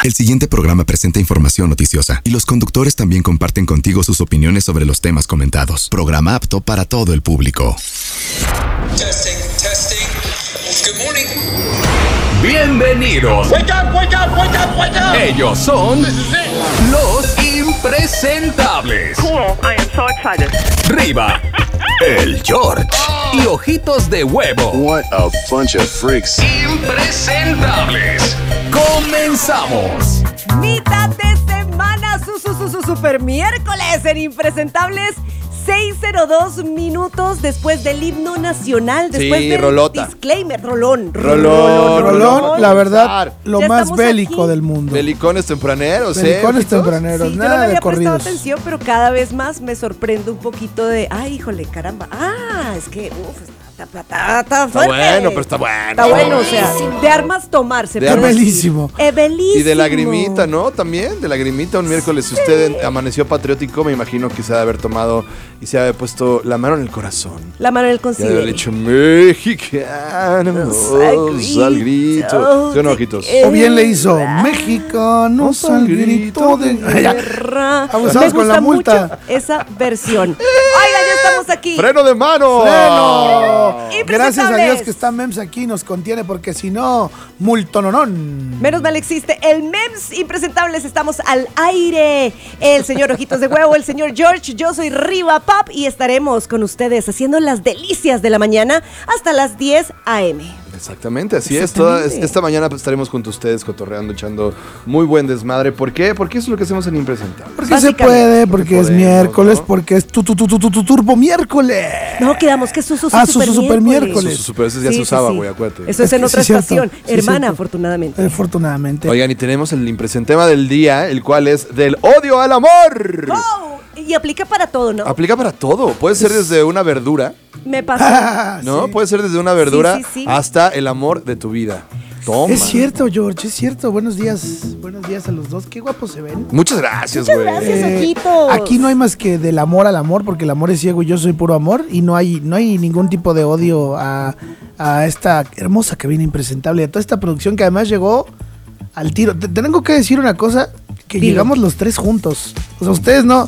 El siguiente programa presenta información noticiosa y los conductores también comparten contigo sus opiniones sobre los temas comentados. Programa apto para todo el público. Testing. Good morning. Bienvenidos. Wake up. Ellos son los impresentables. Cool, I am so excited. Riva, el George y Ojitos de Huevo. What a bunch of freaks. Impresentables. Comenzamos. Mitad de semana, su super miércoles en Impresentables. 6:02 minutos después del himno nacional, después del rolota. disclaimer, rolón, la verdad, lo Ya más estamos bélico aquí. del mundo. Belicones tempraneros, Sí, Nada yo no de le había prestado corridos. atención, pero cada vez más me sorprende un poquito de, ay, híjole, caramba. Es que, está fuerte. bueno, pero está bueno. Está bueno, o sea, de armas tomarse. De pero armas. sí. Belísimo. Belísimo. Y de lagrimita, ¿no? También, de lagrimita un miércoles. Si usted amaneció patriótico, me imagino que se ha de haber tomado y se ha de haber puesto la mano en el corazón. La mano en el Y ha de considero. haber dicho mexicanos al grito. ¿Sí o no, Ojitos? de O bien le hizo guerra. mexicanos al grito de guerra. Abusados Me con la gusta multa. mucho esa versión. Oigan, ya estamos aquí. ¡Freno de mano! Impresentables. Gracias a Dios que está MEMS aquí, nos contiene, porque si no, multononón. Menos mal existe el MEMS Impresentables, estamos al aire. El señor Ojitos de Huevo, el señor George, yo soy Riva Pop y estaremos con ustedes haciendo las delicias de la mañana hasta las 10 a.m. Exactamente, así Exactamente. es. Esta mañana estaremos junto a ustedes cotorreando, echando muy buen desmadre. ¿Por qué? Porque eso es lo que hacemos en Impresentables. Porque se Básicamente. puede, porque es Podemos, miércoles, ¿no? porque es tu turbo miércoles. No, quedamos que es su Super miércoles. Super, ese ya se usaba, güey, acuérdate. Eso es en Sí, otra cierto. estación, Sí, hermana, cierto. afortunadamente. Afortunadamente. Oigan, y tenemos el impresentema del día, el cual es del odio al amor. ¡Oh! Y aplica para todo, ¿no? Aplica para todo. Puede ser desde una verdura, Me pasa. ¿no? Sí. Puede ser desde una verdura Sí. hasta el amor de tu vida. Toma. Es cierto, George, es cierto. Buenos días a los dos. Qué guapos se ven. Muchas gracias, Muchas güey. gracias. Ojitos. Aquí no hay más que del amor al amor, porque el amor es ciego y yo soy puro amor, y no hay ningún tipo de odio a esta hermosa cabina impresentable, a toda esta producción que además llegó al tiro. Tengo que decir una cosa, que Dilo. llegamos los tres juntos. O sea, ustedes no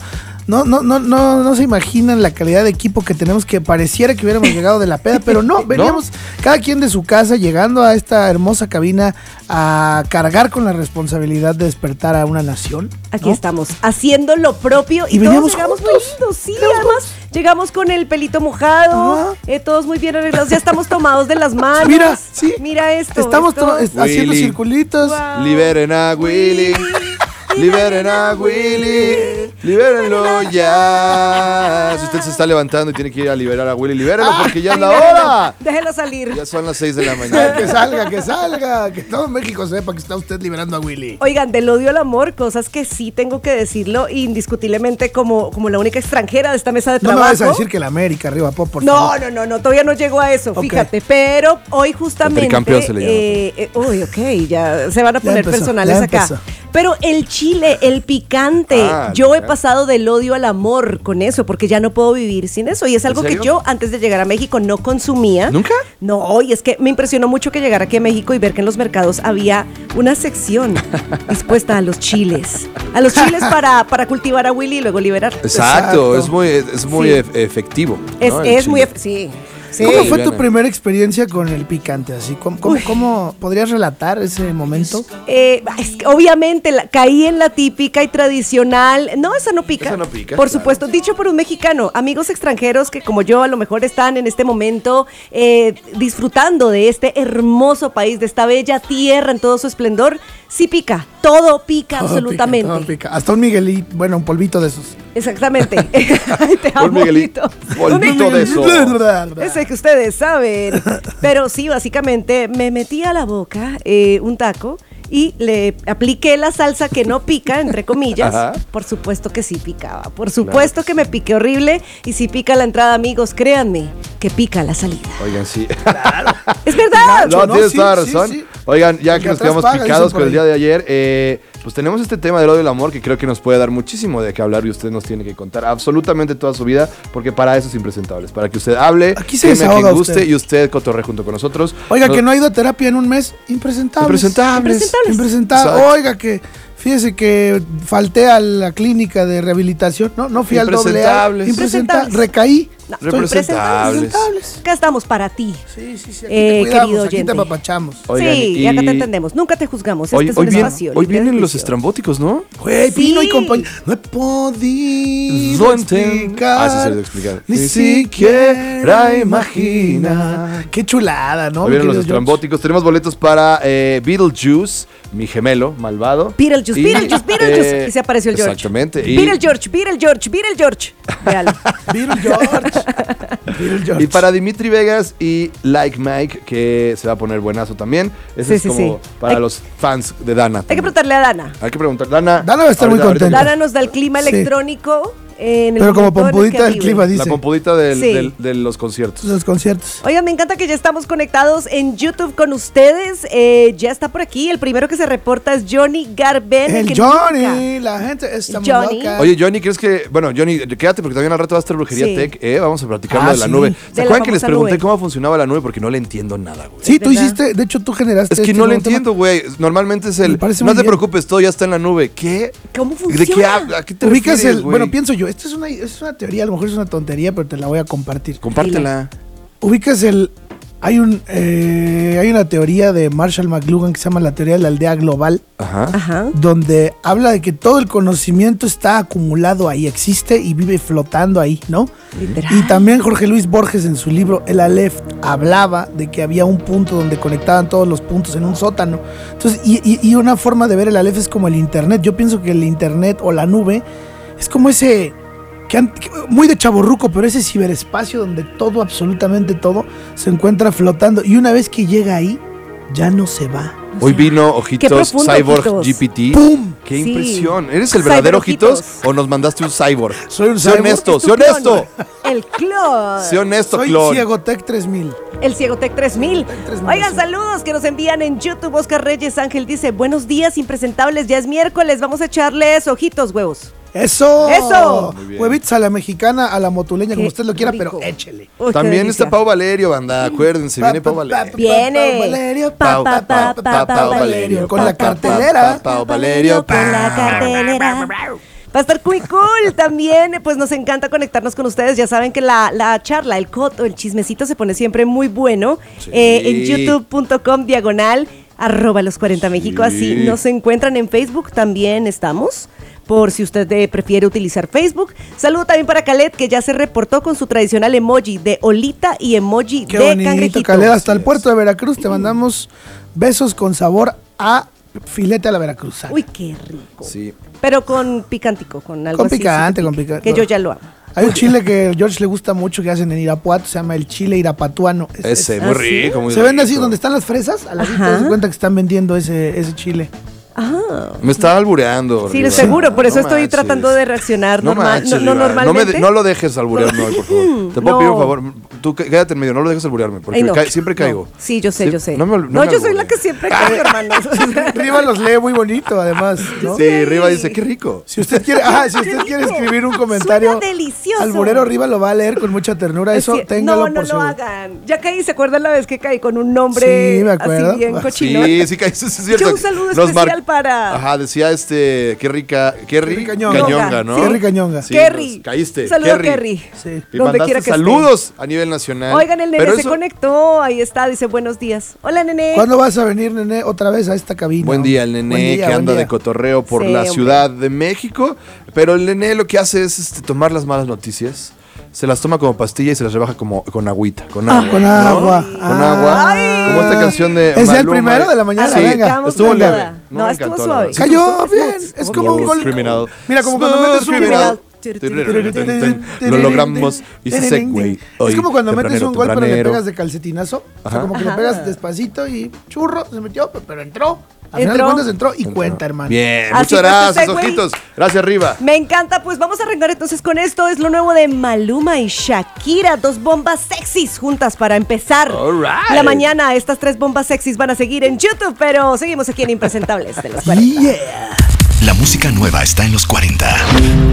se imaginan la calidad de equipo que tenemos, que pareciera que hubiéramos llegado de la peda, pero no, veníamos cada quien de su casa llegando a esta hermosa cabina a cargar con la responsabilidad de despertar a una nación. Aquí ¿no? estamos, haciendo lo propio y Y todos veníamos llegamos muy juntos. lindos, sí, además llegamos con el pelito mojado, Ajá. todos muy bien arreglados, ya estamos tomados de las manos. Mira, sí. Mira esto. Estamos haciendo Willy. circulitos. Wow. Liberen a Willy. Liberen a Willy. Libérenlo ya. Si usted se está levantando y tiene que ir a liberar a Willy, libérenlo porque ya es la hora. Déjelo salir. Ya son las 6 de la mañana. Que salga, que todo México sepa que está usted liberando a Willy. Oigan, del odio al amor, cosas que sí tengo que decirlo indiscutiblemente como la única extranjera de esta mesa de No me trabajo. vas a decir que la América arriba, Pop, por No, favor. no, todavía no llego a eso, Ok. fíjate, pero hoy justamente... El tricampeón se le llama. Uy, ok, ya se van a poner empezó, personales ya acá. empezó. Pero el chile, el picante, yo he pasado del odio al amor con eso, porque ya no puedo vivir sin eso. Y es algo que serio? yo antes de llegar a México no consumía. ¿Nunca? No, y es que me impresionó mucho que llegara aquí a México y ver que en los mercados había una sección dispuesta a los chiles. A los chiles para cultivar a Willy y luego liberar. Exacto, es muy Sí. efectivo. Es, ¿no? es El muy... chile. Sí. Sí. ¿Cómo fue tu Gana. primera experiencia con el picante? Así, ¿Cómo podrías relatar ese momento? Es que obviamente caí en la típica y tradicional. No, esa no pica. Esa no pica, Por claro. supuesto, dicho por un mexicano. Amigos extranjeros que como yo a lo mejor están en este momento disfrutando de este hermoso país, de esta bella tierra en todo su esplendor. Sí pica, todo pica absolutamente. Todo pica. Hasta un Miguelito, bueno, un polvito de esos. Exactamente. Ay, te amo, Un Miguelito. Miguelito. Polvito de eso. Ese que ustedes saben. Pero sí, básicamente me metí a la boca un taco y le apliqué la salsa que no pica, entre comillas. Ajá. Por supuesto que sí picaba. Por supuesto que me piqué horrible. Y si pica la entrada, amigos, créanme que pica la salida. Oigan, sí. Es verdad. No, ¿no? tienes Sí, toda sí, razón. sí. Oigan, ya El que que nos atrás quedamos paga, picados dicen por con el día ahí. de ayer, pues tenemos este tema del odio y el amor que creo que nos puede dar muchísimo de qué hablar y usted nos tiene que contar absolutamente toda su vida, porque para eso es Impresentables, para que usted hable, Aquí se queme a desahoga quien guste usted. y usted cotorre junto con nosotros. Oiga, que no ha ido a terapia en un mes, impresentables. Exacto. Oiga, que fíjese que falté a la clínica de rehabilitación. No fui al doble A. Impresentables. Recaí. No, Estoy Representables. Acá estamos para ti. Sí, aquí te cuidamos, querido aquí te oyente. apapachamos. Oigan, sí, y acá te entendemos. Nunca te juzgamos. Este Hoy, es un espacio. hoy libre de vienen los juicio. estrambóticos, ¿no? Güey, Sí. Pino y compañía. No he podido explicar. Ah, sí se lo explicar. Ni siquiera imagina. Qué chulada, ¿no? Hoy vienen mi los querido estrambóticos. Tenemos boletos para Beetlejuice, mi gemelo malvado. Beetlejuice, Y, Beetlejuice. Y se apareció el George. Exactamente. Y, Beetlegeorge. Véalo. George. y para Dimitri Vegas y Like Mike, que se va a poner buenazo también. Ese Sí, es sí, como sí. para Hay- los fans de Dana. Hay que también. preguntarle a Dana. Hay que preguntar. Dana Dana va a estar muy ahorita- contenta. Dana nos da el clima Sí. electrónico. En el Pero como momento en el pompudita que del vive. clima, La dice. pompudita Sí. de los conciertos. Los conciertos. Oigan, me encanta que ya estamos conectados en YouTube con ustedes. Ya está por aquí. El primero que se reporta es Johnny Garben. El que Johnny, la gente está muy Johnny. loca. Oye, Johnny, ¿crees que...? Bueno, Johnny, quédate porque también al rato va a estar Brujería Sí. Tech, Vamos a platicar Ah, de la sí. nube. De ¿Se la acuerdan que les famosa pregunté nube. cómo funcionaba la nube? Porque no le entiendo nada, güey. Sí, tú ¿Verdad? hiciste, de hecho tú generaste. Es que este no le nuevo tema. entiendo, güey. Normalmente es Me el... parece No muy te bien. preocupes, todo ya está en la nube. ¿Qué? ¿Cómo funciona? ¿De qué habla? ¿A qué te Ubicas refieres, el. güey? Bueno, pienso yo, esto es una teoría, a lo mejor es una tontería, pero te la voy a compartir. Compártela. Ubicas el. Hay una teoría de Marshall McLuhan que se llama la teoría de la aldea global, Ajá. Ajá. donde habla de que todo el conocimiento está acumulado ahí, existe y vive flotando ahí, ¿no? Literal. Y también Jorge Luis Borges en su libro El Aleph hablaba de que había un punto donde conectaban todos los puntos en un sótano. Entonces, y una forma de ver el Aleph es como el internet. Yo pienso que el internet o la nube es como ese... muy de chavorruco, pero ese ciberespacio donde todo, absolutamente todo, se encuentra flotando. Y una vez que llega ahí, ya no se va. Hoy vino Qué Ojitos profundo, Cyborg Ojitos. GPT. ¡Pum! ¡Qué Sí. impresión! ¿Eres el verdadero Cyberojitos. Ojitos o nos mandaste un cyborg? Soy un Sé cyborg. honesto, Es tu sé honesto. clon. El clon. Sé honesto, Soy clon. Ciegotec 3000. El Ciegotec 3000. 3000, Oigan, sí. saludos que nos envían en YouTube. Oscar Reyes Ángel dice: buenos días, impresentables. Ya es miércoles. Vamos a echarles ojitos, huevos. ¡Eso! ¡Eso! Muy bien. Huevitos a la mexicana, a la motuleña, como Qué usted lo quiera, rico. pero échele. Uy, qué También delicia. está Pau Valerio, banda. Acuérdense, viene Pau Valerio. Viene. Valerio, Pau, Pau, Pau, Pau, Pau Valerio. Con la Pau, cartelera. Pau Valerio. Con la cartelera. Va a estar muy cool también, pues nos encanta conectarnos con ustedes. Ya saben que la charla, el coto, el chismecito se pone siempre muy bueno. Sí. En youtube.com/los 40 México. Así nos encuentran en Facebook, también estamos. Por si usted prefiere utilizar Facebook. Saludo también para Khaled, que ya se reportó con su tradicional emoji de olita y emoji Qué de bonito, cangrejito. Caled, hasta el puerto de Veracruz. Te mandamos besos con sabor a filete a la veracruzana. Uy, qué rico. Sí. Pero con picantico, con algo Con así, picante, sí, con picante. Que yo ya lo amo. Hay un chile que a George le gusta mucho que hacen en Irapuato, se llama el chile irapatuano. Ese, ¿Ah, muy sí? rico, muy Se vende así rico. donde están las fresas, a la vista Ajá. se cuenta que están vendiendo ese chile. Me estaba albureando. Sí, Riva. seguro, por eso No estoy manches. tratando de reaccionar No normal, manches, no Riva. normalmente. No lo dejes alburearme hoy, por favor. Te puedo No. pedir un favor. Tú quédate en medio, no lo dejes alburearme, porque Ay, no, siempre no. caigo. Sí, yo sé, Sí, yo sé. no me yo soy la alburees. que siempre caigo, hermanos. Riva los lee muy bonito, además, ¿no? Sí, Riva dice, qué rico. Si usted quiere, escribir un comentario, Suena delicioso. Alburero Riva lo va a leer con mucha ternura. Eso téngalo no por lo seguro. hagan. Ya caí, ¿se acuerdan la vez que caí con un nombre Sí, me acuerdo. así bien cochino? Sí, caíste, es cierto. Yo un saludo Nos especial para... Ajá, decía qué rica, Kerry Cañonga. Cañonga, ¿no? Kerry Cañonga. Sí, Kerry. nos caíste. Saludo, Kerry. Sí. Y Donde mandaste quiera que esté. saludos a nivel nacional. Oigan, el nene Pero se eso- conectó, ahí está, dice buenos días. Hola, nene. ¿Cuándo vas a venir, nene, otra vez a esta cabina? Buen día, el nené Buen día, que buen anda día. de cotorreo por Sí, la hombre. Ciudad de México. Pero el nené lo que hace es tomar las malas noticias, se las toma como pastilla y se las rebaja como con agüita. Con agua. Con ¿no? agua. Con agua. Ay. Como esta canción de. ¿Es el Maluma. primero de la mañana? Sí, Venga. Arrancamos estuvo con leve. nada. No, me estuvo encantó, suave. la verdad. Cayó bien. Es como un Smooth gol. criminal. Mira, como cuando Smooth metes un criminal. criminal. Lo logramos. Hice segway. Es como cuando metes Tempranero, un gol pero le tempranero. pegas de calcetinazo. O sea, Ajá. como que le pegas despacito y churro, se metió, pero entró. Al final de Entró. cuentas entró y cuenta, hermano. Bien, Así muchas fue gracias, este segway. ojitos. Gracias, arriba. Me encanta, pues vamos a arrancar entonces con esto. Es lo nuevo de Maluma y Shakira. Dos bombas sexys juntas para empezar All right. la mañana. Estas tres bombas sexys van a seguir en YouTube, pero seguimos aquí en Impresentables de los 40. Yeah. La música nueva está en los 40.